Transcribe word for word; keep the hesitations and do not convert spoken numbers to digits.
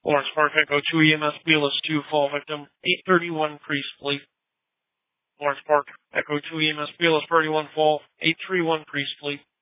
Lawrence Park, Echo two E M S, B L S two, fall victim, eight thirty-one Priestley. Lawrence Park, Echo two E M S, B L S thirty-one, fall, eight thirty-one Priestley.